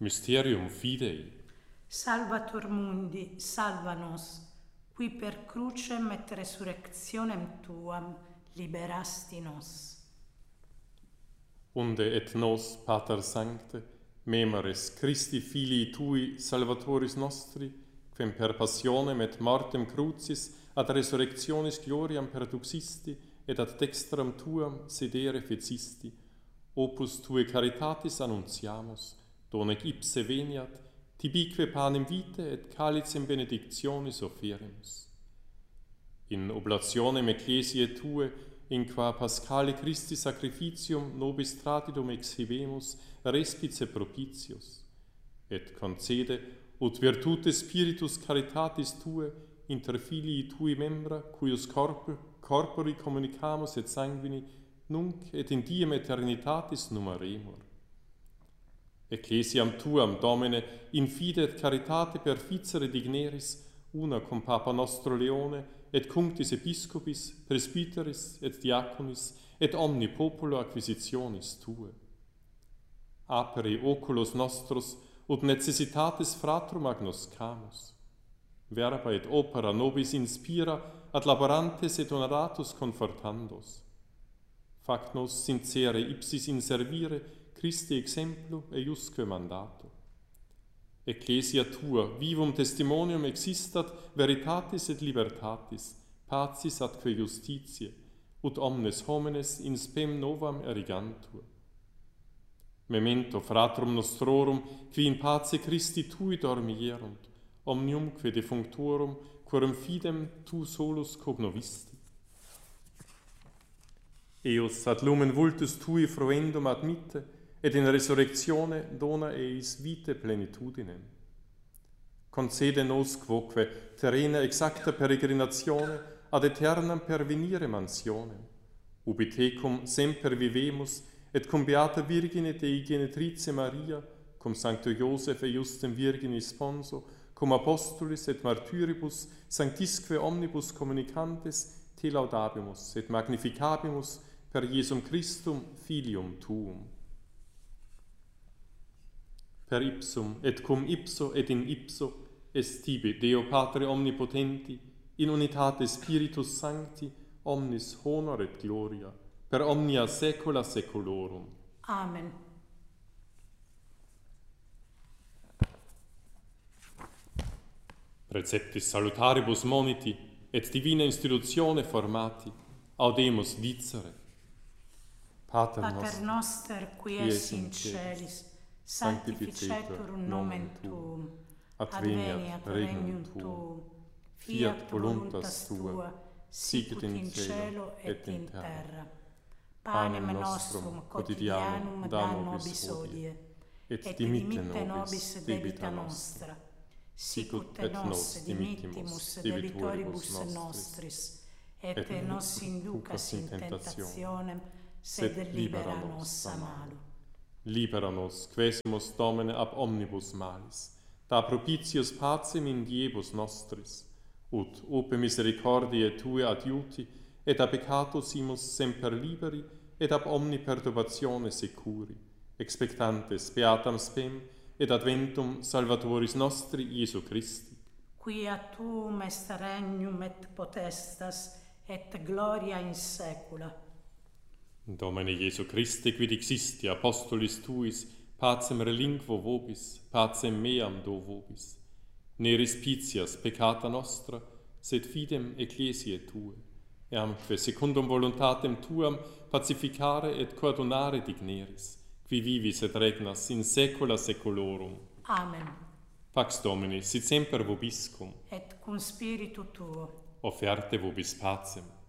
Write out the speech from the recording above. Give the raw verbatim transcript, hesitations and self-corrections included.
Mysterium Fidei. Salvator mundi, salva nos, qui per crucem et resurrectionem tuam liberasti nos. Unde et nos, Pater Sancte, memoris Christi Filii Tui, Salvatoris nostri, quem per passionem et mortem crucis ad resurrectionis gloriam perduxisti et ad dextram Tuam sedere fecisti, opus Tue caritatis annuntiamus, donec ipse veniat, tibique panem vitae et calicem benedictionis offeremus. In oblationem ecclesiae Tue, in qua Paschale Christi sacrificium nobis tradidum exhibemus, respice propitius, et concede, ut virtute spiritus caritatis Tue, inter filii Tui membra, cuius corpor, corpori communicamus et sanguini, nunc et in diem eternitatis numeremur. Ecclesiam Tuam, Domine, in fide et caritate perficere digneris, una cum Papa nostro Leone, et cunctis episcopis, presbyteris, et diaconis, et omni populo acquisitionis Tue. Aperi oculos nostros, ut necessitatis fratrum agnoscamus. Verba et opera nobis inspira, ad laborantes et honoratus confortandos. Fac nos sincere ipsis in servire, Christi exemplu eiusque mandato. Ecclesia Tua, vivum testimonium existat veritatis et libertatis, pacis atque justitiae, ut omnes homines in spem novam erigantur. Memento fratrum nostrorum, qui in pace Christi Tui dormierunt, omniumque defunctorum, quorum fidem Tu solus cognovisti. Eos ad lumen vultus Tui fruendum admitte, et in resurrectione dona eis vitae plenitudinem. Concede nos quoque terrena exacta peregrinatione ad aeternam pervenire mansionem, ubi tecum semper vivemus, et cum Beata Virgine Dei Genetrice Maria, cum Sancto Iosef et Justem Virgini Sponso, cum apostolis et martyribus sanctisque omnibus communicantes te laudabimus et magnificabimus per Iesum Christum Filium Tuum. Per ipsum et cum ipso et in ipso est tibi Deo Patre omnipotenti, in unitate Spiritus Sancti, omnis honor et gloria, per omnia saecula saeculorum. Amen. Preceptis salutaribus moniti, et divina institutione formati, audemus dicere. Pater, Pater noster, qui es in celis, sanctificetur nomen Tuum, adveniat regnum Tuum, fiat voluntas Tua, sicut in cielo et in terra. Panem nostrum quotidianum da nobis hodie, et dimitte nobis debita nostra, sicut et nos dimittimus debitoribus nostris, et nos inducas in tentationem, sed libera nos a malo. Libera nos, quesimus Domine ab omnibus malis, da propitius pacem in diebus nostris, ut ope misericordiae Tue adiuti, et a peccatus imus semper liberi, et ab omni perturbatione securi, expectantes beatam spem, et adventum Salvatoris nostri Iesu Christi. Quia Tuum est regnum et potestas, et gloria in saecula. Domine Iesu Christe, quid existi apostolis Tuis, pacem relinquo vobis, pacem meam do vobis. Ne respicias peccata nostra, sed fidem ecclesiae Tue, eamque secundum voluntatem Tuam pacificare et coordonare digneris, qui vivis et regnas in saecula saeculorum. Amen. Pax Domini, sit semper vobiscum, Et cum spiritu Tuo. offerte vobis pacem.